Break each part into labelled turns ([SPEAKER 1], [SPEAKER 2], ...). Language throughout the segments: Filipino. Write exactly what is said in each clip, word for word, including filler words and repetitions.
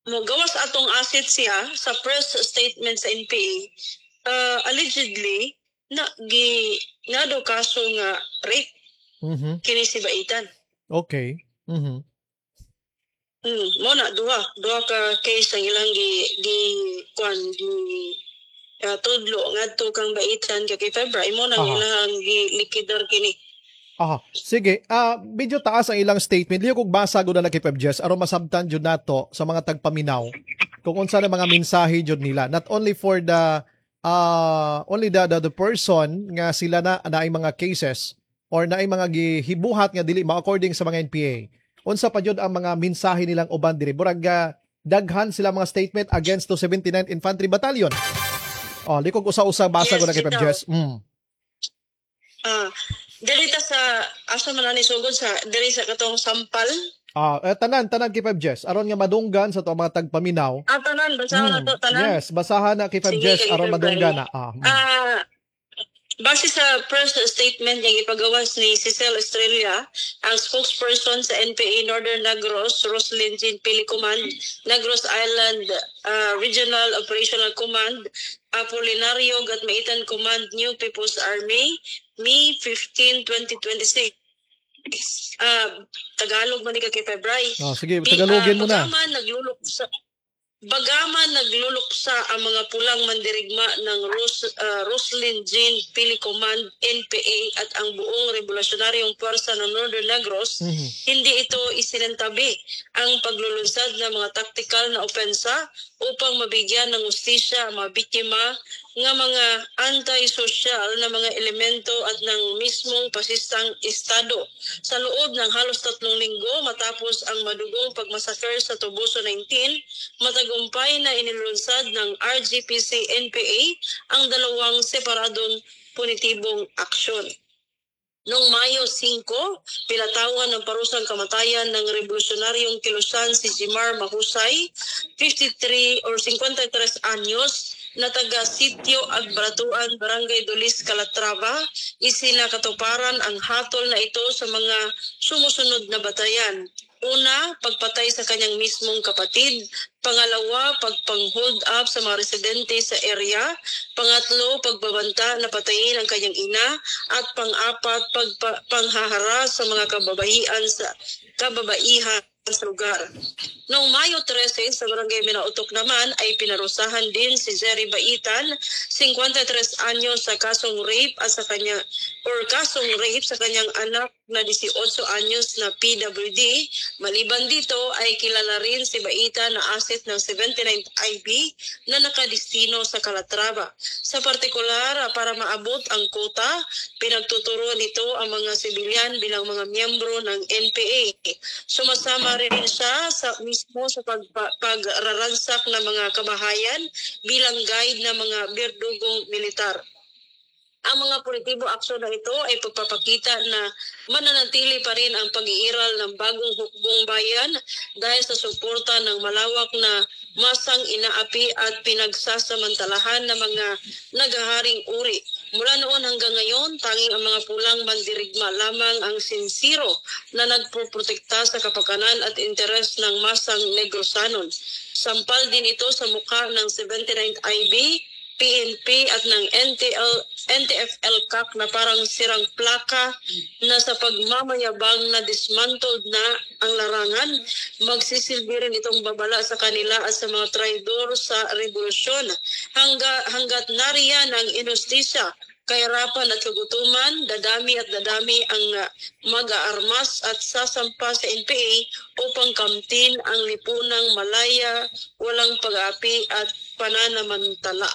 [SPEAKER 1] mo gawas atong asset siya sa press statement sa N P A, uh, allegedly na gi nga do kaso nga rape
[SPEAKER 2] Mhm.
[SPEAKER 1] kini si Baitan.
[SPEAKER 2] Okay. Mhm.
[SPEAKER 1] Hmm, mo na duha, duha ka case ang ilang gi gi kwan gi uh, tudlo ngadto kang Baitan kay Febra imo nang
[SPEAKER 2] Aha.
[SPEAKER 1] ilang gi likidar kini.
[SPEAKER 2] Aha. Sige, ah medyo taas ang ilang statement. Liyo kog basa gud na kay Pep Jess aron masabtan jud nato sa mga tagpaminaw kung unsa na mga mensahe jud nila. Not only for the uh only the, the the person nga sila na naay mga cases or naay mga gihibuhat nga dili ma according sa mga N P A. Unsa pa jud ang mga mensahe nilang uban diri? Burag uh, daghan sila mga statement against to seventy-ninth Infantry Battalion. Oh, likog usa-usa basa
[SPEAKER 1] Yes,
[SPEAKER 2] ko na kay Pep
[SPEAKER 1] itaw.
[SPEAKER 2] Jess. Mm.
[SPEAKER 1] Ah, diri ta sa asa man ani sugod sa diri sa katong Sampal.
[SPEAKER 2] Ah, eh, tanan tanan kay Pep Jess aron nga madunggan sa to mga tagpaminaw.
[SPEAKER 1] Ah, tanan basahan na
[SPEAKER 2] Mm,
[SPEAKER 1] to tanan.
[SPEAKER 2] yes, basahan na kay Pep
[SPEAKER 1] Sige
[SPEAKER 2] Jess
[SPEAKER 1] kay
[SPEAKER 2] aron
[SPEAKER 1] February.
[SPEAKER 2] madunggan na. Ah, mm.
[SPEAKER 1] Ah, base sa press statement nga ipagawas ni Cecil Estrella, ang spokesperson sa N P A Northern Negros, Roslyn Jean Pili Command, Negros Island uh, Regional Operational Command, Apolinario Gatmaitan Command, New People's Army, May fifteenth, twenty twenty-six. Uh, Tagalog man ni kay February.
[SPEAKER 2] Oh, sige, Tagalogin mo na.
[SPEAKER 1] Bagaman naglulok sa Bagaman nagluluksa ang mga pulang mandirigma ng Ros, uh, Roslyn Jean Pili Command, N P A at ang buong revolusyonaryong puwersa ng Northern Negros, mm-hmm. hindi ito isinantabi ang paglulunsad ng mga taktikal na opensa upang mabigyan ng ustisya ang mga biktima nga mga anti-social na mga elemento at ng mismong pasistang estado. Sa loob ng halos tatlong linggo matapos ang madugong pagmasakar sa Tubuso nineteen, matagumpay na inilunsad ng R G P C N P A ang dalawang separadong punitibong aksyon. Noong Mayo singko, pinatawan ng parusang kamatayan ng revolusyonaryong kilusan si Jimar Mahusay, fifty-three or fifty-three anyos, na taga Sitio Agbaratuan, Barangay Dulis, Calatrava. Isinakatuparan ang hatol na ito sa mga sumusunod na batayan. Una, pagpatay sa kanyang mismong kapatid. Pangalawa, pagpang-hold up sa mga residente sa area. Pangatlo, pagbabanta na patayin ang kanyang ina. At pang-apat, pagpanghaharas sa mga kababaihan sa kababaihan sa lugar. Noong Mayo thirteen, sa Barangay Binautok naman ay pinarusahan din si Jerry Baitan, fifty-three anyos sa kasong rape at sa kanya or kasong rape sa kanyang anak na eighteen anyos na P W D. Maliban dito ay kilala rin si Baitan na asset ng seventy-ninth I B na nakadistino sa Calatrava. Sa partikular, para maabot ang kota, pinagtuturo nito ang mga sibilyan bilang mga miyembro ng N P A. Sumasama rin siya sa mismo sa pag, pagraransak ng mga kabahayan bilang guide ng mga berdugong militar. Ang mga politibo aksyon na ito ay pagpapakita na mananatili pa rin ang pag-iiral ng bagong hukbong bayan dahil sa suporta ng malawak na masang inaapi at pinagsasamantalahan ng mga naghaharing uri. Mula noon hanggang ngayon, tanging ang mga pulang mandirigma lamang ang sinsiro na nagpoprotekta sa kapakanan at interes ng masang Negrosanon. Sampal din ito sa mukha ng seventy-ninth I B, P N P at ng N T L, N T F L C A C na parang sirang plaka na sa pagmamayabang na dismantled na ang larangan, magsisilbi rin itong babala sa kanila at sa mga traidor sa revolusyon. Hangga, hanggat nariyan ang inustisya, kahirapan at kagutuman, dadami at dadami ang uh, mag-aarmas at sasampa sa N P A upang kamtin ang lipunang malaya, walang pag-api at pananamantala.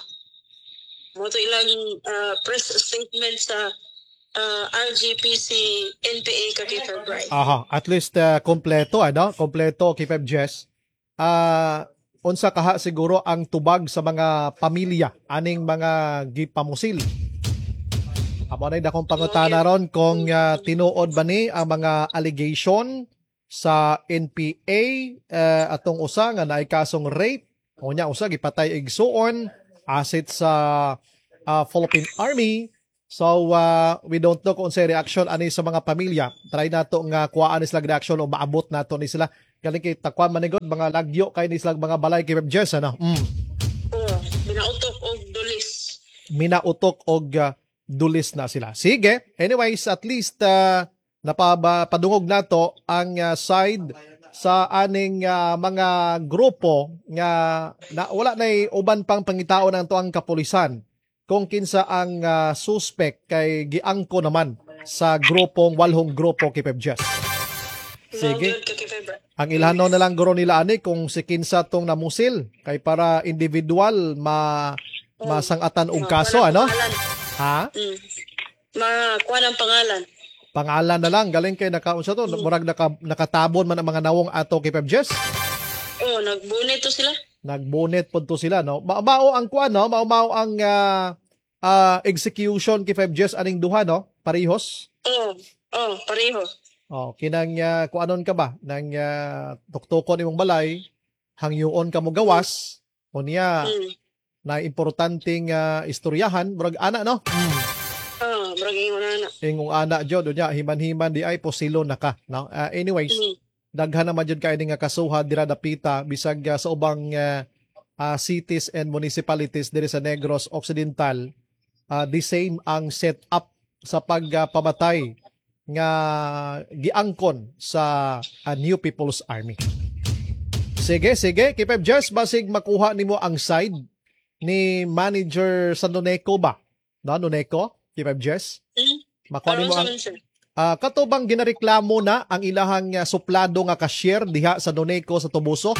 [SPEAKER 1] Moto ilang uh, press statement sa uh, R G P C N P A kay February.
[SPEAKER 2] Aha, at least uh, kompleto ano, kompleto kay Pep Jess. Ah, uh, unsa kaha siguro ang tubag sa mga pamilya aning mga gipamusil. Amo na dakong pangutana ron kung uh, tinuod ba ni ang mga allegation sa N P A uh, atong usa nga naay kasong rape o nya usa gipatay igsuon asset sa uh, Philippine Army. So uh, we don't know kung sa reaction ani sa mga pamilya. Try nato nga kuhaan sila reaction o maabot nato ni sila Galing kay takwan manigod mga lagyo kay ni silang mga balay kay Pep Jess ano. Mm.
[SPEAKER 1] Oo, binautok og dulis.
[SPEAKER 2] Minautok og uh, dulis na sila. Sige. Anyways, at least uh, napapadungog nato ang uh, side sa aning uh, mga grupo nga na, wala na uban pang pangitao ng tuang kapulisan kung kinsa ang uh, suspect kay giangko naman sa grupong walhong grupo kay Pep Jess. Sige.
[SPEAKER 1] Mga good ka kay Febra.
[SPEAKER 2] Ang ilhanaw na lang guro nila ani kung si kinsa tong namusil kay para individual ma masangatan og kaso ano? Ha?
[SPEAKER 1] Mm. Makuha ng pangalan.
[SPEAKER 2] Pangalan na lang galing kay nakaunsa to
[SPEAKER 1] Mm.
[SPEAKER 2] murag naka, nakatabon man ang mga nawong ato kay Pep Jess.
[SPEAKER 1] Oo, nagbunit to sila.
[SPEAKER 2] Nagbonet pod to sila no. Ma- Mao ang kuan no, mao mao ang ah, ah, execution kay Pep Jess aning duha no, parehos.
[SPEAKER 1] Oo, oo, pareho.
[SPEAKER 2] Oh, kinang uh, kuanon ka ba nang uh, tuktukon imong balay, hangyoon ka mo gawas, unya
[SPEAKER 1] Mm.
[SPEAKER 2] na importanteng uh, istoryahan, murag ana no. Mm.
[SPEAKER 1] Oo, braging mo na na.
[SPEAKER 2] Ingong ana jud unya himan-himan di ay posilo na ka no. Uh, anyways,
[SPEAKER 1] Mm.
[SPEAKER 2] daghan naman jud kay nga kasuha dira dapita bisag uh, sa ubang uh, uh, cities and municipalities diri sa Negros Occidental, uh, the same ang setup sa pagpamatay nga giangkon sa uh, New People's Army. Sige, sige, kay Pep Jess basig makuha nimo ang side ni Manager sa Noneco ba? No, Noneco, kay Pep Jess.
[SPEAKER 1] Mm.
[SPEAKER 2] Makuha
[SPEAKER 1] Parang
[SPEAKER 2] nimo
[SPEAKER 1] sa
[SPEAKER 2] ang
[SPEAKER 1] sir.
[SPEAKER 2] uh, katubang ginareklamo na ang ilahang uh, suplado nga cashier diha sa Noneco sa Tubuso.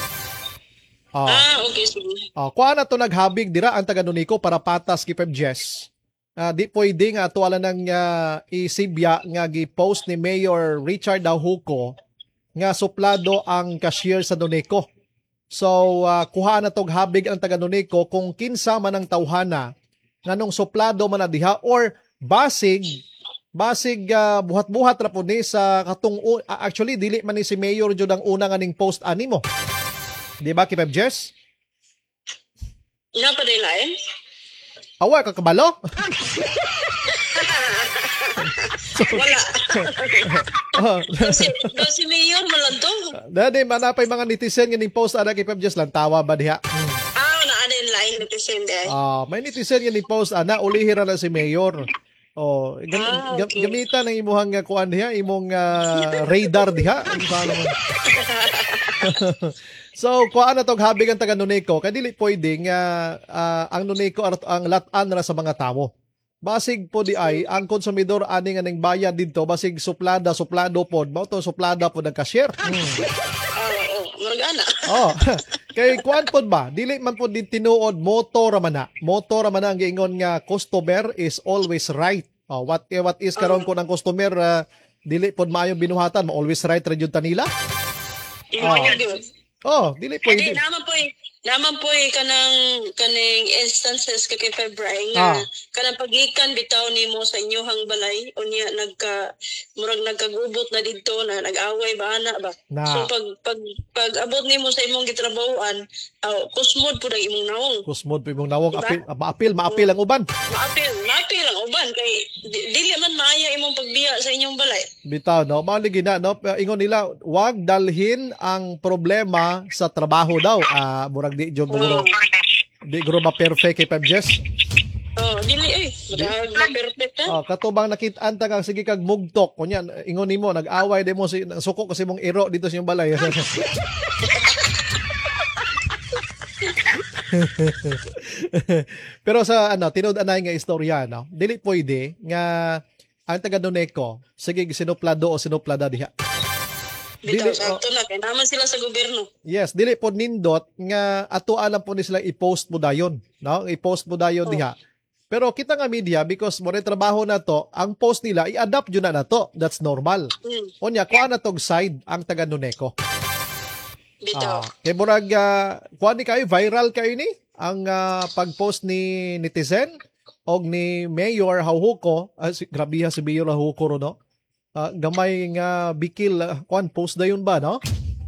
[SPEAKER 2] Oh.
[SPEAKER 1] Ah, okay, sige.
[SPEAKER 2] Oh, kuha na to naghabig dira ang taga Noneco para patas kay Pep Jess. Uh, di pwede nga tuwala ng uh, isibya nga gi-post ni Mayor Richard Dahuco nga suplado ang cashier sa Noneco. So, uh, kuha na tog habig ang taga Noneco kung kinsa man ang tawhana nga nung suplado man na diha or basig basig uh, buhat-buhat ra pud ni sa katong uh, actually dili man ni si Mayor jud ang una nga ning post animo. Di ba kay Pep Jess?
[SPEAKER 1] Ina pa din lain?
[SPEAKER 2] Awa ka kabalo?
[SPEAKER 1] Wala.
[SPEAKER 2] Oh.
[SPEAKER 1] Kasi, kasi mayor mo lang to.
[SPEAKER 2] Dadi manapay mga netizen nga ning post ana kay Pep Jess lang tawa ba diha? Hmm.
[SPEAKER 1] Ah, na ano yung line na present eh.
[SPEAKER 2] Ah, may netizen nga ning post ana ulihira na si Mayor. Oh, gam-
[SPEAKER 1] Ah,
[SPEAKER 2] gam-
[SPEAKER 1] okay.
[SPEAKER 2] gamitan ang imuhang nga kuan diha, imong ah, radar diha. Ano pa naman? So, kuha na tong habig ang taga Noneco, kay dili pwede nga ah, ang Noneco ar- ang latan ra sa mga tawo. Basig po di ay ang konsumidor ani nga ning bayad didto basig suplada suplado pod mao to suplada pod ang cashier. Hmm.
[SPEAKER 1] Ah, oo. Maragana.
[SPEAKER 2] Oh, kay kuan pod ba? Dili man pod din tinuod motor man na. Motor man na ang giingon nga customer is always right. Oh, what eh, what is karon kun ang customer ah, dili pod maayo binuhatan, mo always right ra jud ta nila.
[SPEAKER 1] Imo
[SPEAKER 2] Ah.
[SPEAKER 1] yung good.
[SPEAKER 2] Oh, dili
[SPEAKER 1] Hindi,
[SPEAKER 2] pwede.
[SPEAKER 1] naman po eh. Naman po eh, kanang, kanang instances ka kay February nga,
[SPEAKER 2] Ah.
[SPEAKER 1] kanang pagikan bitaw nimo sa inyohang balay, o niya nagka, murag nagkagubot na dito na nag-away ba, ana ba?
[SPEAKER 2] Na.
[SPEAKER 1] So pag, pag, pag abot nimo sa imong gitrabahoan, aw, kusmod po na imong naong.
[SPEAKER 2] Kusmod po imong nawong
[SPEAKER 1] Diba?
[SPEAKER 2] apil, maapil, maapil ang uban.
[SPEAKER 1] Maapil, maapil ang uban, kay di- dili man maaya imong pagbiya sa inyong balay.
[SPEAKER 2] Bitaw no, mao ligi na no, ingon nila wag dalhin ang problema sa trabaho daw. Ah, murag di jud
[SPEAKER 1] Oo.
[SPEAKER 2] guro. Di guro ma-perfect kay Pep Jess.
[SPEAKER 1] Oh, dili eh. Murag ma-perfect ha.
[SPEAKER 2] Oh, katubang nakit-an ta kag sige kag mugtok kunya ingon nimo nag-away demo si suko kasi mong iro dito sa iyong balay. Pero sa ano tinud-anay nga istorya no, dili pwede nga ang taga Noneco sige sinuplado o sinuplada diha.
[SPEAKER 1] Bitaw,
[SPEAKER 2] Dili,
[SPEAKER 1] sakto na. Kaya naman sila sa gobyerno.
[SPEAKER 2] Yes, dili po nindot nga ato alam po ni sila i-post mo dayon, no? I-post mo dayon
[SPEAKER 1] Oh.
[SPEAKER 2] diha. Pero kita nga media because mo rin trabaho na to, ang post nila i-adapt yun na na to. That's normal.
[SPEAKER 1] Hmm.
[SPEAKER 2] Onya, kuha na tog side ang taga Noneco.
[SPEAKER 1] Bitaw.
[SPEAKER 2] Ah, kay murag uh, kuha ni kayo viral kayo ni ang ah, pag-post ni netizen og ni Mayor Hauhuko, ah, si, grabe ha si Mayor Hauhuko ro no. Ah, gamay nga bikil uh, kuan post dayon ba no?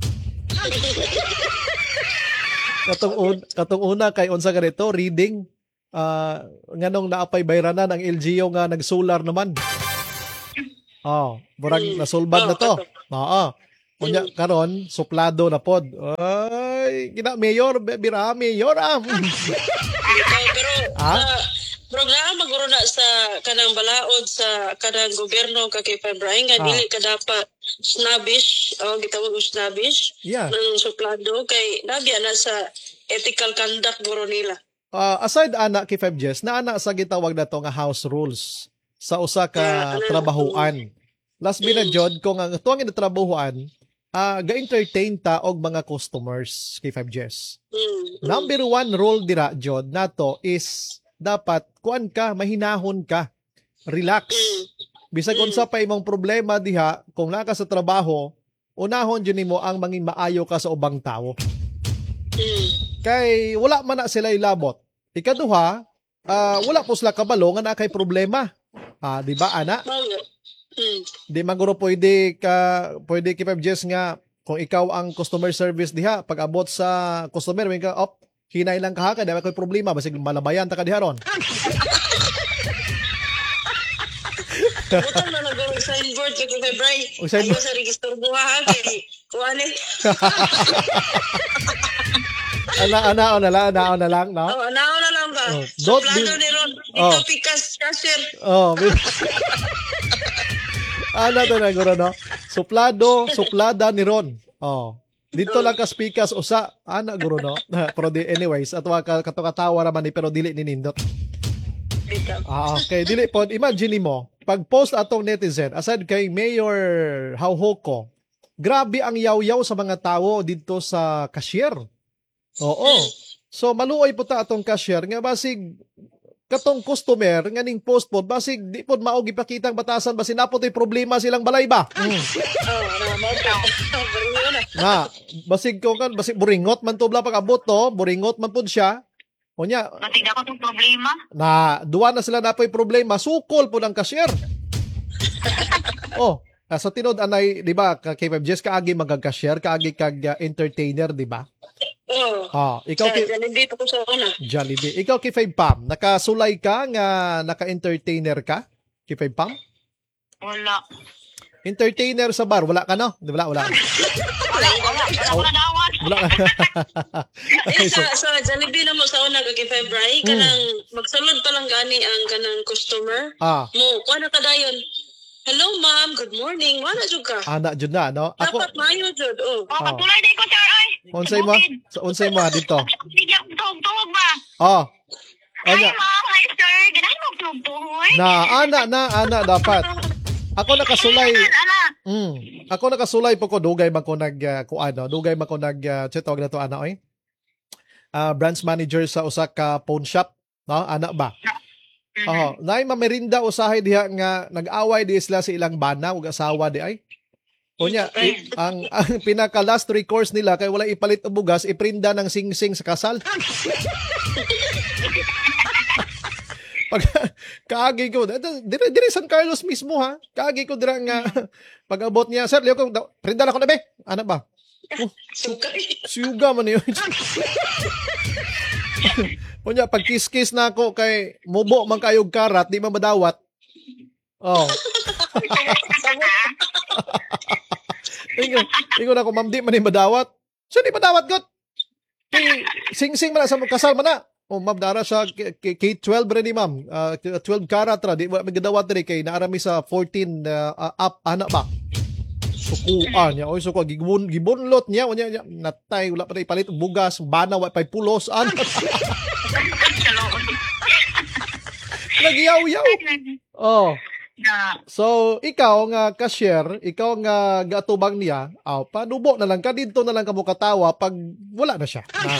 [SPEAKER 2] katong un, katong una kay unsa ganito reading ah nganong naapay bayranan ang L G U nga nagsolar naman. Oh, murag
[SPEAKER 1] Mm.
[SPEAKER 2] nasulbad
[SPEAKER 1] Oh,
[SPEAKER 2] na to.
[SPEAKER 1] kato.
[SPEAKER 2] Oo. Unya karon suplado na pod. Ay, gina mayor, bira mayor am.
[SPEAKER 1] Ikaw, pero
[SPEAKER 2] Ah?
[SPEAKER 1] sa programa guro na sa kanang balaod sa kanang gobyerno kay kay Febray nga
[SPEAKER 2] Ah.
[SPEAKER 1] dili ka dapat snobbish o gitawag og snobbish
[SPEAKER 2] Yeah.
[SPEAKER 1] ng suplado kay nabya na sa ethical conduct guro nila.
[SPEAKER 2] Ah, aside ana kay five Gs, na ana sa gitawag na to nga house rules sa usa
[SPEAKER 1] Ah,
[SPEAKER 2] ka
[SPEAKER 1] ano-
[SPEAKER 2] trabahuan. Last bina jud kung ang tuwang trabahuan, ah ga-entertain ta og mga customers kay five Gs.
[SPEAKER 1] Mm, mm.
[SPEAKER 2] Number one rule dira jud nato is dapat kuan ka, mahinahon ka. Relax.
[SPEAKER 1] Mm.
[SPEAKER 2] Bisag
[SPEAKER 1] Mm.
[SPEAKER 2] unsa pa imong problema diha, kung naa ka sa trabaho, unahon jud nimo ang mangin maayo ka sa ubang tawo.
[SPEAKER 1] Mm.
[SPEAKER 2] Kay wala man na sila ilabot. Ikaduha, ah, wala po sila kabalo nga na kay problema. Ah, di ba ana?
[SPEAKER 1] Mao nga. Mm.
[SPEAKER 2] Di man guro pwede ka pwede kay five Gs nga kung ikaw ang customer service diha, pag abot sa customer, may ka, op, hinay lang ka ha, kaya may problema, basig malabayan ta ka diha ron.
[SPEAKER 1] Butang na nag signboard kay kay Febray.
[SPEAKER 2] O, signboard.
[SPEAKER 1] Ayaw sa register buha ha kay kuan eh.
[SPEAKER 2] Ana, ana, ana lang, ana, ana lang, no?
[SPEAKER 1] Oh, anao na lang ba?
[SPEAKER 2] Oh, don't
[SPEAKER 1] Suplado
[SPEAKER 2] be-
[SPEAKER 1] ni Ron.
[SPEAKER 2] Oh.
[SPEAKER 1] Ito pikas cashier.
[SPEAKER 2] Oh, may- ana to na guro, no? Suplado, suplada ni Ron. Oh. Dito lang ka speakers usa, ana guro, no? Pero di, anyways, atwa ka kato-katawa raman ni pero dili ni nindot.
[SPEAKER 1] Bitaw.
[SPEAKER 2] Ah, okay, dili pod. Imagine mo, pag post atong netizen, aside kay Mayor Hauhoko, grabe ang yaw-yaw sa mga tao dito sa cashier. Oo. So maluoy po ta atong cashier nga basig katong customer nga ning post pod basig di pod mao gipakita ang batasan basin napot ay problema silang balay ba. Mm.
[SPEAKER 1] Oh, na mo pa. Baro na.
[SPEAKER 2] Na, basig ko kan basig buringot man to bla pag abot to, buringot man pod siya. Unya,
[SPEAKER 3] Matigda ko itong problema.
[SPEAKER 2] na duwa na sila napoy problema, sukol po ng cashier. Oh, ah, sa tinod anay, di ba, ka K five Gs kaagi magag-cashier, kaagi kag uh, entertainer, di ba?
[SPEAKER 1] Oh.
[SPEAKER 2] Ah, ikaw
[SPEAKER 1] Sa
[SPEAKER 2] kay
[SPEAKER 1] dito ko sa una.
[SPEAKER 2] Jollibee. Ikaw kay five Pam, nakasulay ka nga naka-entertainer ka? Kay five Pam?
[SPEAKER 3] Wala.
[SPEAKER 2] Entertainer sa bar, wala ka no? Di wala, wala.
[SPEAKER 3] Wala, wala. Wala ko na dawat.
[SPEAKER 2] Wala ka.
[SPEAKER 1] Eh, sa, sa Jollibee na mo sa una kay Febray, kanang magsulod pa lang gani ang kanang customer.
[SPEAKER 2] ah,
[SPEAKER 1] Mo, kuha na ka dayon. Hello ma'am, good morning. Wala jud ka.
[SPEAKER 2] ana jud na, no? Ako,
[SPEAKER 1] Dapat mayo jud. Oh.
[SPEAKER 3] O, katulad din ko, sir, ay.
[SPEAKER 2] unsay mo? Sa unsay mo dito?
[SPEAKER 3] Bigyan ko tugtog ba?
[SPEAKER 2] Oh.
[SPEAKER 3] Hi,
[SPEAKER 2] Anya,
[SPEAKER 3] ma'am. Hi, sir. Ganahin mo tugtog.
[SPEAKER 2] na ana na ana dapat. Ako nakasulay.
[SPEAKER 3] Ana.
[SPEAKER 2] Mm. Ako nakasulay po ko dugay man ko nag uh, ko ano, dugay man ko nag uh, chetog na to ana oy. Ah, branch manager sa usa ka pawn shop, no? Ana ba? Oh, nay mamerinda usahay diha nga nag-away di sila sa ilang bana ug asawa di ay. Unya, i- ang ang pinaka last recourse nila kay wala ipalit og bugas, iprinda ng sing-sing sa kasal. Pag kaagi ko, ito, dire dire San Carlos mismo ha. Kaagi ko dira nga pag-abot niya, sir, liyo ko da- prinda na ko na be. Ano ba?
[SPEAKER 1] Sukay.
[SPEAKER 2] Siyuga man yun. Unya, pag kiss-kiss na ako kay mubo man kayog karat, di man madawat. Oh. Ingo, ingo na ko, ma'am, di man ni madawat. So, di madawat, got. Kay, sing-sing man na sa kasal man na. Oh, ma'am, nara siya K twelve rin ni ma'am. Uh, twelve karat ra. Di ba, may gadawat rin kay naarami sa fourteen uh, up, anak ba? Sukuan niya. Oy, suko, gibun, gibunlot niya. Wanya, niya, natay, wala pa na ipalit. Bugas, bana, wala pa pulos. Ano? Nagyaw-yaw. Oh.
[SPEAKER 3] Na.
[SPEAKER 2] So, ikaw nga cashier, ikaw nga gatubang niya, aw, panubo na lang ka, dito na lang ka mo katawa pag wala na siya. Na,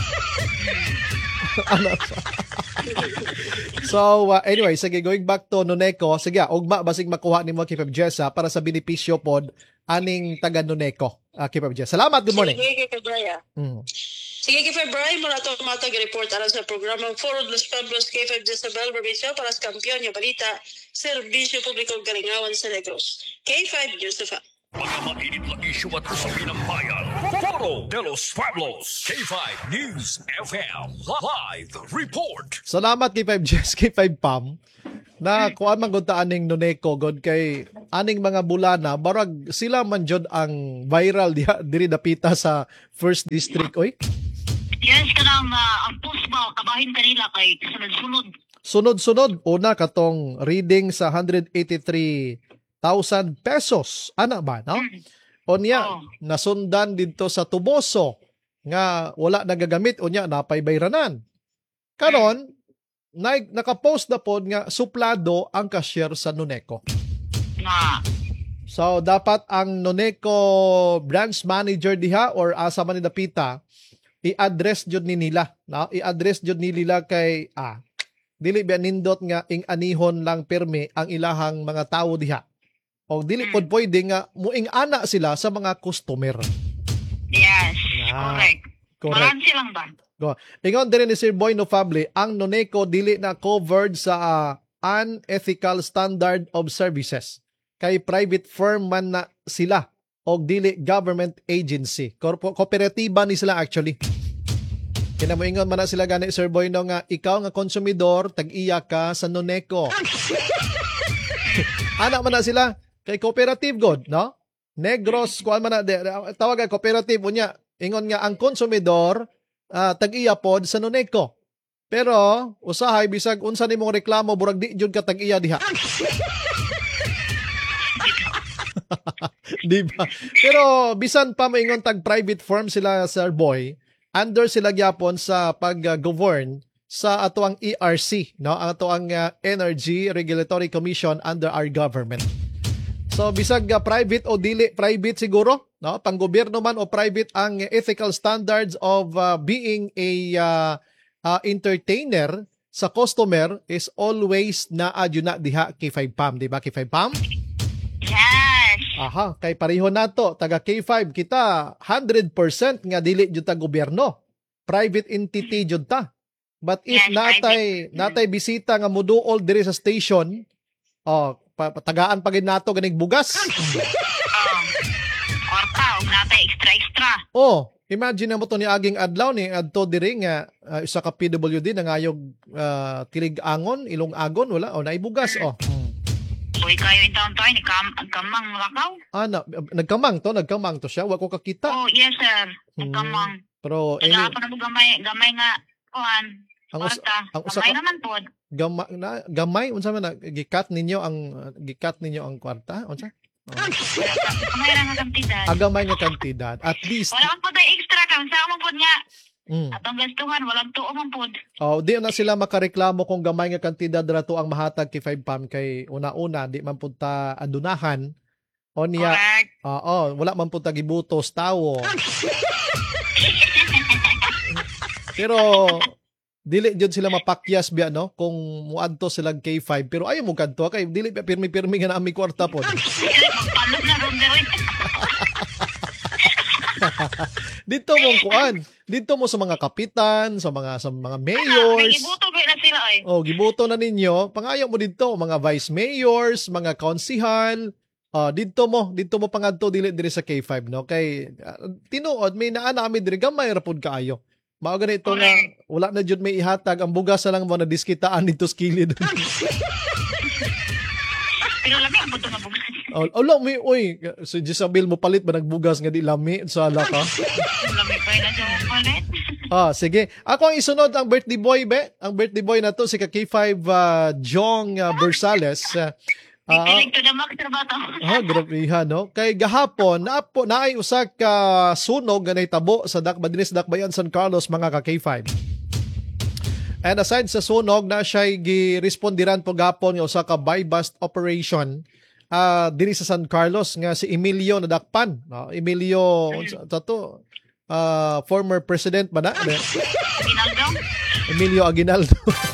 [SPEAKER 2] ano siya? So, uh, anyway, sige, going back to Noneko, sige, ugma, basig makuha ni mo kay Pep Jessa para sa benepisyo pod aning taga Noneko. Uh, kay Pep Jessa. Salamat, good morning.
[SPEAKER 1] Sige kay Febray.
[SPEAKER 2] Mm.
[SPEAKER 1] Sige kay Febray, mula ito matag report alam sa programang Forward Los Pueblos kay Feb Jezabel Barbisyo para sa kampiyon yung balita, Serbisyo Publiko Galingawan sa Negros. K five Josefa.
[SPEAKER 4] Mga mainit na isyu at usapin ng bayan. Foro de los Pueblos. K five News F M. Live report.
[SPEAKER 2] Salamat kay five Jess, kay five Pam. na kuan man gud ta aning Noneco god kay aning mga bulana barag sila man jud ang viral diha diri dapita sa First District oy.
[SPEAKER 3] Yes, kanang uh, ang post ba, kabahin kanila kay sunod-sunod.
[SPEAKER 2] Sunod-sunod una katong reading sa one hundred eighty-three thousand pesos ana ba no? Unya
[SPEAKER 3] Oh.
[SPEAKER 2] nasundan didto sa Tuboso nga wala nagagamit unya napay bayranan. Karon na, naka-post na pod nga suplado ang cashier sa Noneco.
[SPEAKER 3] Na,
[SPEAKER 2] So dapat ang Noneco branch manager diha or asa man ni dapita i-address jud ni nila, no? I-address jud ni nila kay ah dili ba nindot nga ing anihon lang perme ang ilahang mga tawo diha. O dili pod pwede nga muing ana sila sa mga customer.
[SPEAKER 3] yes,
[SPEAKER 2] Ah,
[SPEAKER 3] correct.
[SPEAKER 2] Correct.
[SPEAKER 3] Balanse lang ba?
[SPEAKER 2] Go. Ingon din ni Sir Boy Nofable, ang Noneco dili na covered sa ah, unethical standard of services. Kay private firm man na sila o dili government agency. Corpo, kooperatiba ni sila actually. Kinamuingon man na sila gani Sir Boy no nga ikaw nga konsumidor tag-iya ka sa Noneco. Ana man na sila kay cooperative god, no? Negros kuan man na de, tawag ay cooperative unya. Ingon nga ang konsumidor uh, tag-iya pod sa Noneco. Pero usahay bisag unsa nimong reklamo burag di jud ka tag-iya diha. Di ba? Pero bisan pa maingon tag private firm sila Sir Boy, under sila gyapon sa pag-govern sa atoang E R C, no? Ang atoang uh, Energy Regulatory Commission under our government. So bisag uh, private o dili private siguro, no? Panggobyerno man o private ang ethical standards of uh, being a uh, uh, entertainer sa customer is always na adyo na diha K five P A M, di ba K five P A M?
[SPEAKER 3] Yes.
[SPEAKER 2] Aha, kay pareho nato taga K five kita one hundred percent nga dili jud ta gobyerno. Private entity jud ta. But if
[SPEAKER 3] Yes,
[SPEAKER 2] natay natay bisita nga moduol diri sa station, oh, pa- tagaan pa gid nato ganing bugas.
[SPEAKER 3] Um, kwarta, og natay extra-extra.
[SPEAKER 2] Oh, imagine mo to ni aging adlaw ni adto diri nga uh, isa ka P W D nangayog uh, tilig-angon, ilong agon wala o naibugas oh.
[SPEAKER 3] Uy, kayo yung taon-taon, ni kam kamang lakaw?
[SPEAKER 2] Ana, nagkamang to, nagkamang to siya, wa ko kakita.
[SPEAKER 3] Oh, yes, sir.
[SPEAKER 2] Hmm.
[SPEAKER 3] Kamang.
[SPEAKER 2] Pero
[SPEAKER 3] Kaya
[SPEAKER 2] any,
[SPEAKER 3] pa na mo gamay, gamay nga, kuhan,
[SPEAKER 2] ang us-
[SPEAKER 3] kwarta.
[SPEAKER 2] ang usa
[SPEAKER 3] Gamay
[SPEAKER 2] ka-
[SPEAKER 3] naman po.
[SPEAKER 2] gamay na gamay unsa man na gikat ninyo ang uh, gikat ninyo ang kwarta unsa? Oh.
[SPEAKER 3] Gamay lang nga kantidad.
[SPEAKER 2] Agamay nga kantidad at least
[SPEAKER 3] Wala man po tayo extra kang sa mo po nga.
[SPEAKER 2] mm.
[SPEAKER 3] Atong gastuhan, walang tuo man po.
[SPEAKER 2] Oh, di na sila makareklamo kung gamay nga kantidad rato ang mahatag kay five P A M kay una-una di man punta adunahan o niya
[SPEAKER 3] Correct.
[SPEAKER 2] oo wala man punta gibutos tawo. Pero dili jud sila mapakyas biya no kung muadto sila K five pero ayo mo kadto kay dili pa pirmi-pirmi nga na ami kwarta pod.
[SPEAKER 3] Magpalog na ron gawin.
[SPEAKER 2] Dito mo kuan, dito mo sa mga kapitan, sa mga sa mga
[SPEAKER 3] May
[SPEAKER 2] mayors.
[SPEAKER 3] ibuto na sila ay.
[SPEAKER 2] Oh, giboto na ninyo. Pangayo mo dito mga vice mayors, mga konsihal. Ah, dito mo, dito mo pangadto dili diri sa K five no kay uh, tinuod may naa na kami diri gamay ra pud kaayo. Mao ganito nga wala na jud may ihatag ang bugas na lang mo na diskitaan dito sa kilid.
[SPEAKER 3] Pero lami ang buto nga bugas.
[SPEAKER 2] Oh, olo mi oy, si Jezabel mo palit ba nagbugas nga di lami sa ala ka?
[SPEAKER 3] Lami pa na siya palit.
[SPEAKER 2] Ah, sige. Ako ang isunod ang birthday boy be. Ang birthday boy na to si ka K five uh, Jong uh, Bersales. Uh, ah,
[SPEAKER 3] Ipilig to the max na ba to?
[SPEAKER 2] ah, grabe ha, no? Kay gahapon, naapo naay usa ka sunog nga nahitabo sa Dak Madinis Dakbayan San Carlos mga ka K five. And aside sa sunog na siya gi-respondiran po gapon nga usa ka buy bust operation uh, diri sa San Carlos nga si Emilio nadakpan. No? Emilio unsa to? Uh, former president ba na?
[SPEAKER 3] Ginaldong?
[SPEAKER 2] Emilio Aguinaldo.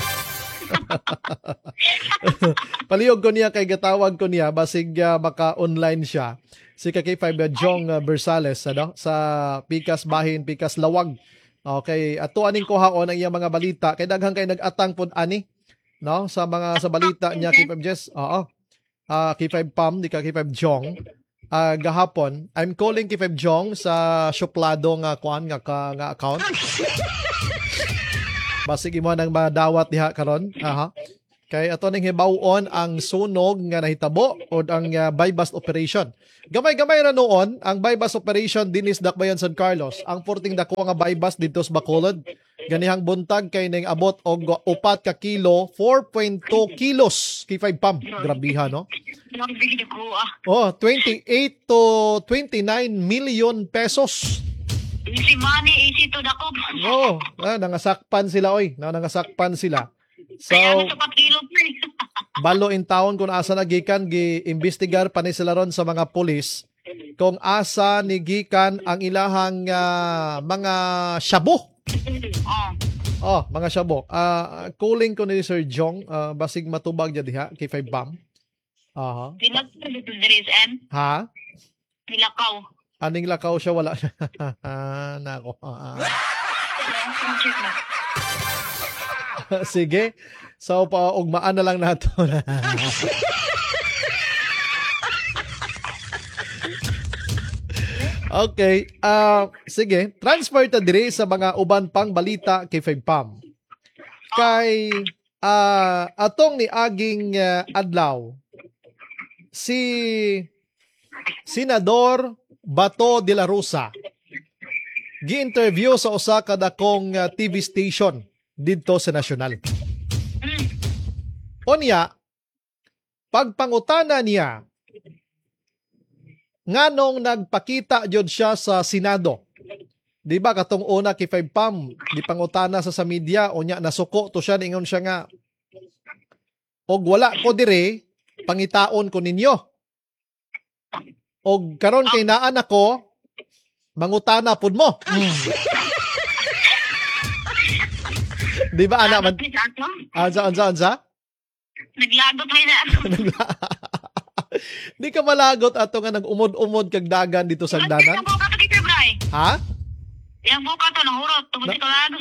[SPEAKER 2] Palihog ko niya kay gatawag ko niya basig uh, maka-online siya. Si K five uh, Jong uh, Bersales ano sa Pikas Bahin, Pikas Lawag. Okay, ato aning kuhaon ang iyang mga balita kay daghang kay nag-atang pud ani no sa mga sa balita niya K five Jess. Oo. Uh, K five Pam di ka K five Jong. Uh, gahapon, I'm calling K five Jong sa suplado nga kuan nga ka, nga account. Basig imo nang madawat diha karon. Aha. Kay ato ning hibawon ang sunog nga nahitabo o ang uh, buy-bust operation. Gamay-gamay ra noon ang buy-bust operation dinis Dakbayan San Carlos. Ang porting dako nga buy-bust dito sa Bacolod. Ganihang buntag kay ning abot og upat ka kilo, four point two kilos kay five pam. Grabiha no.
[SPEAKER 3] Grabe gid ko ah.
[SPEAKER 2] Oh, twenty-eight to twenty-nine million pesos.
[SPEAKER 3] Easy money, easy to dako.
[SPEAKER 2] Oh, ah, nangasakpan sila oy. Na nangasakpan sila. So,
[SPEAKER 3] Kaya na sa kilo pa eh.
[SPEAKER 2] balo in town kung asa nagikan gi-investigar pa ni sila ron sa mga pulis kung asa ni gikan ang ilahang ah, mga shabu.
[SPEAKER 3] Oh.
[SPEAKER 2] Oh, mga shabu. Ah, calling ko ni Sir Jong, ah, basig matubag dyan diha kay five bomb. Aha.
[SPEAKER 3] Sila ko dito there is M.
[SPEAKER 2] Ha?
[SPEAKER 3] Nilakaw.
[SPEAKER 2] Aning lakaw siya wala. Nako. Ah, ah. Sige. So, paugmaan na lang nato. Okay. Uh, sige. Transfer ta dire sa mga uban pang balita kay five pam. Kay uh, atong ni aging uh, adlaw si Senador Bato de la Rosa gi-interview sa usa ka dakong uh, T V station dito sa Nasyonal. Onya, pagpangutana niya, nganong nagpakita jud siya sa Senado. Di ba katong una kay five pam, di pangutana sa sa media, onya nasuko to siya, ningon siya nga, og wala ko dire, pangitaon ko ninyo. Og karon kay naan ako, mangutana pud mo. Mm. Di ba ana man? Ansa ansa ansa?
[SPEAKER 3] Naglagot may na.
[SPEAKER 2] Di ka malagot ato nga nag-umod-umod kag dagan dito sa danan?
[SPEAKER 3] Yang buka to dito, Bray.
[SPEAKER 2] Ha?
[SPEAKER 3] Yang buka to nahurot, tungod
[SPEAKER 2] Na-
[SPEAKER 3] ko lago.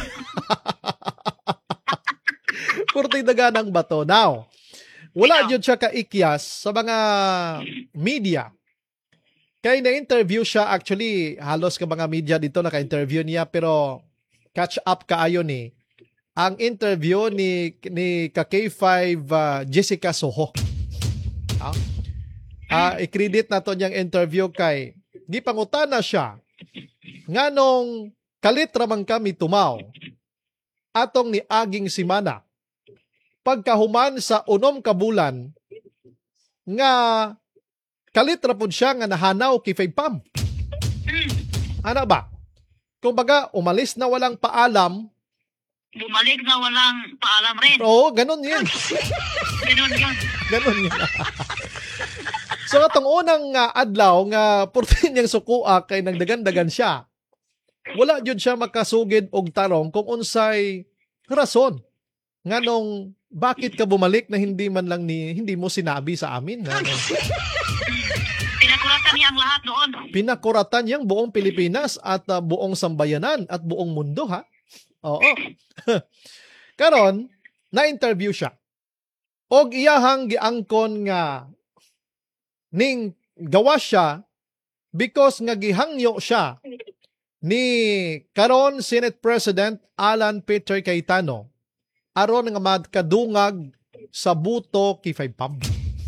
[SPEAKER 2] Kurtay daganang bato. Now, wala
[SPEAKER 3] Ikaw.
[SPEAKER 2] jud siya kaikyas sa mga media. Kay na-interview siya, actually, halos ka mga media dito naka-interview niya, pero catch up kaayo ni ang interview ni ni ka K five uh, Jessica Soho. Ah, ah i-credit nato niyang interview kay gipangutana siya nganong kalit ra man kami tumaw atong ni aging simana pagkahuman sa unom ka bulan nga kalit ra pud siya nga nahanaw kay five pam. Ano ba? Kung baga umalis na walang paalam.
[SPEAKER 3] Bumalik na walang paalam rin.
[SPEAKER 2] Oo, ganun yun.
[SPEAKER 3] Ganun yun.
[SPEAKER 2] Ganun yun. So, atong unang uh, adlaw nga purtin niyang sukua kay nagdagan-dagan siya. Wala jud siya makasugid og tarong kung unsay rason nganong bakit ka bumalik na hindi man lang ni hindi mo sinabi sa amin. Ano?
[SPEAKER 3] Pinakuratan niya ang lahat noon.
[SPEAKER 2] Pinakuratan niyang buong Pilipinas at uh, buong sambayanan at buong mundo ha. Oo. Karon, na-interview siya. Og iyahang giangkon nga ning gawa siya because nga gihangyo siya ni karon Senate President Alan Peter Cayetano aron nga madkadungag sa buto kay five pam.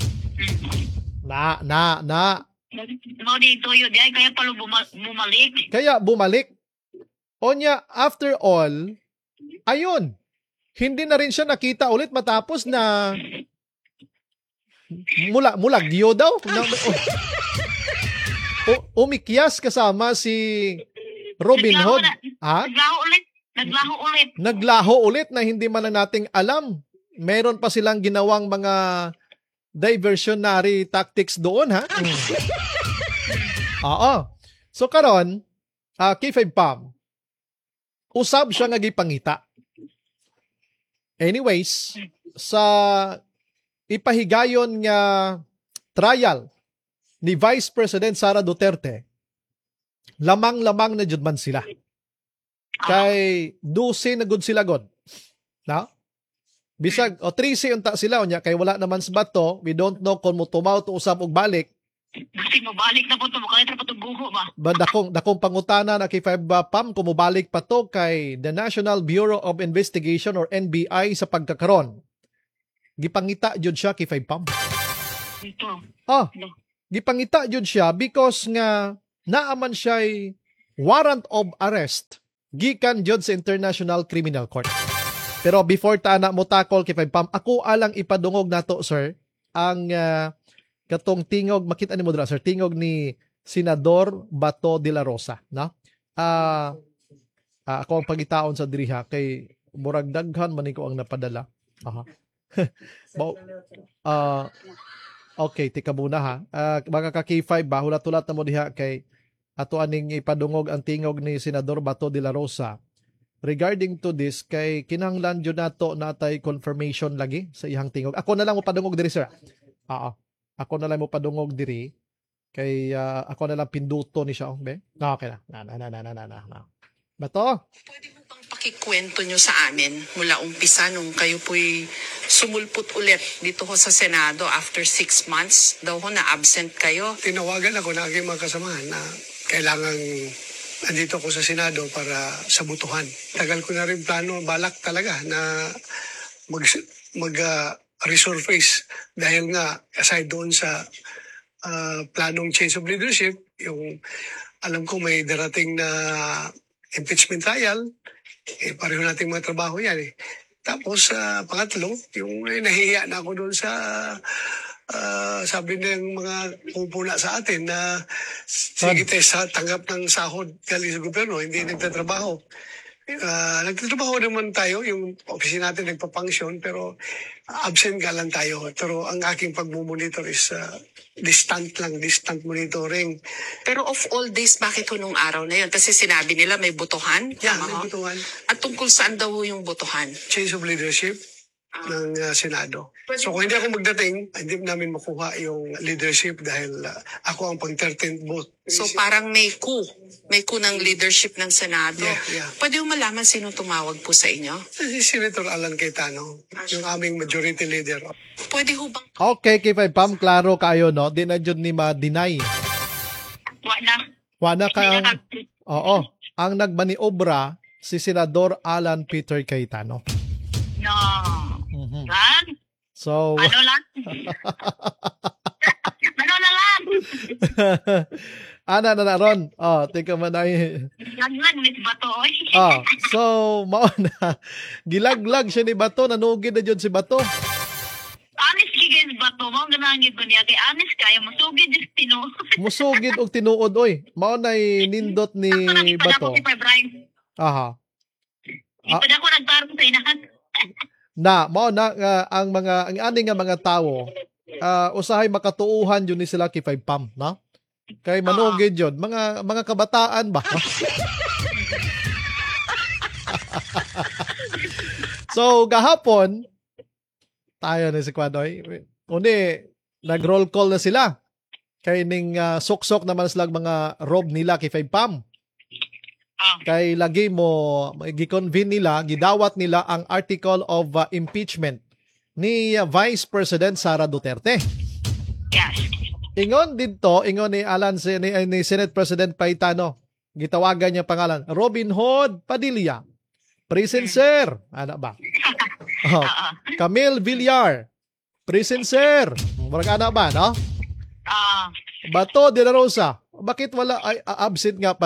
[SPEAKER 2] Na na na
[SPEAKER 3] Mo dito yun. Di ay kaya palo buma- bumalik.
[SPEAKER 2] kaya bumalik. Onya, after all, ayun, hindi na rin siya nakita ulit matapos na mula, mulagyo daw. Na, o, umikyas kasama si Robin
[SPEAKER 3] Naglaho
[SPEAKER 2] Hood.
[SPEAKER 3] na-
[SPEAKER 2] Ha?
[SPEAKER 3] Naglaho ulit. Naglaho ulit.
[SPEAKER 2] Naglaho ulit na hindi man lang nating alam. Meron pa silang ginawang mga diversionary tactics doon, ha? Mm. Oo. So, karon, uh, K five pam, usab siya nga gipangita. Anyways, sa ipahigayon nga trial ni Vice President Sara Duterte, lamang-lamang na jud man sila. Kay dusi na gud sila god. Na? Bisag o trisi unta sila unya kay wala naman sa bato, we don't know kung mutumaw to usab og balik.
[SPEAKER 3] Kasi mo balik na po ito. Makalit na po itong guho ba?
[SPEAKER 2] Ba dakong dakong pangutana na kay five pam kung mobalik pa to kay the National Bureau of Investigation or N B I sa pagkakaron gipangita jud siya kay Five Pam.
[SPEAKER 3] Dito.
[SPEAKER 2] Ah,
[SPEAKER 3] No.
[SPEAKER 2] gipangita jud siya because nga naaman siya'y warrant of arrest gikan jud sa International Criminal Court. Pero before ta na mo takol kay Five Pam, ako alang ipadungog nato, sir, ang uh, katong tingog, makita ni mo dira, sir, tingog ni Senador Bato de la Rosa, no? Ah, uh, ako ang pagitaon sa diriha kay murag daghan man ko ang napadala. Aha. Ba- ah, okay, tika muna ha. Uh, mga ka-K five ba, hulat-hulat na mo diha kay ato aning ipadungog ang tingog ni Senador Bato de la Rosa regarding to this kay kinahanglan jud nato natay confirmation lagi sa iyang tingog. Ako na lang mo padungog diri, sir. Oo. Ako na lang mo padungog diri kay uh, ako na lang pinduto ni siya, oh, be. No, okay na. Na na na na na na. na. Bato.
[SPEAKER 5] Pwede mo bang pakikwento nyo sa amin mula umpisa nung kayo po'y sumulpot ulit dito ho sa Senado after six months daw ho na absent kayo?
[SPEAKER 6] Tinawagan ako ng aking mga kasamahan na kailangan andito ako sa Senado para sabutuhan. Tagal ko na rin plano, balak talaga na mag, mag uh, resurface dahil nga aside doon sa uh, planong change of leadership, yung alam ko may darating na impeachment trial, eh, pareho nating mga trabaho yan eh. Tapos uh, pangatlo, yung eh, nahihiya na ako doon sa Uh, sabi ng mga pupuna sa atin na sige tayo sa tanggap ng sahod galing sa gobyerno, hindi nagtatrabaho. Uh, nagtatrabaho naman tayo, yung opisina natin nagpa-function, pero absent ka lang tayo. Pero ang aking pagmumonitor is uh, distant lang, distant monitoring.
[SPEAKER 5] Pero of all this, bakit ho nung araw na yun? Kasi sinabi nila may botohan.
[SPEAKER 6] Yeah,
[SPEAKER 5] tama ho?
[SPEAKER 6] may butuhan.
[SPEAKER 5] At tungkol saan daw ho yung botohan?
[SPEAKER 6] Change of leadership ng uh, Senado. So kung hindi ako magdating, hindi namin makuha yung leadership dahil uh, ako ang pang-thirteenth vote.
[SPEAKER 5] So parang may coup. May coup ng leadership ng Senado.
[SPEAKER 6] Yeah, yeah.
[SPEAKER 5] Pwede mo malaman sino tumawag po sa inyo?
[SPEAKER 6] Si Senator Alan Cayetano, yung aming majority leader.
[SPEAKER 5] Pwede ho bang
[SPEAKER 2] Okay, kay Five Pam, klaro kayo, no? Di na jud ni ma-deny.
[SPEAKER 3] Wala.
[SPEAKER 2] Wala ka
[SPEAKER 3] Hindi
[SPEAKER 2] ang,
[SPEAKER 3] na
[SPEAKER 2] oo, ang nagmaniobra si Senador Alan Peter Cayetano.
[SPEAKER 3] No.
[SPEAKER 2] Mhm.
[SPEAKER 3] Lan?
[SPEAKER 2] So,
[SPEAKER 3] Ano lang? Ano na lang?
[SPEAKER 2] ana na na ron. Oh, tika man ay.
[SPEAKER 3] Laglag, Miss Bato, oy.
[SPEAKER 2] Oh, so mao na gilaglag siya ni Bato, nanugid na jud si Bato.
[SPEAKER 3] Honest kay Bato, mo ganangit ko niya kay honest kayo masugid dis tino.
[SPEAKER 2] Musugid og tinuod oy. Mao nay nindot ni Bato.
[SPEAKER 3] Ipada ko si Brian.
[SPEAKER 2] Aha.
[SPEAKER 3] Ipada ko nagtarong sa inahan.
[SPEAKER 2] Na mao na nga ang mga ang ani nga mga tawo uh, usahay makatuuhan jud ni sila kay Five Pam, no? Kay manugid jud mga mga kabataan ba? So gahapon tayo na si Kwadoy. Uni nag-roll call na sila. Kay ning uh, sok-sok naman sila mga rob nila kay Five Pam.
[SPEAKER 3] Ah.
[SPEAKER 2] Kay lagi mo gi-convene nila, gidawat nila ang article of uh, impeachment ni uh, Vice President Sara Duterte.
[SPEAKER 3] Yes.
[SPEAKER 2] Ingon dito, ingon ni Alan si, ni, ni Senate President Cayetano. Gitawagan niya pangalan, Robin Hood Padilla. Present sir. Ano ba? Oh, Camille Villar. Present sir. Murag ana ba, no?
[SPEAKER 3] Ah.
[SPEAKER 2] Bato de la Rosa. Bakit wala ay absent nga pa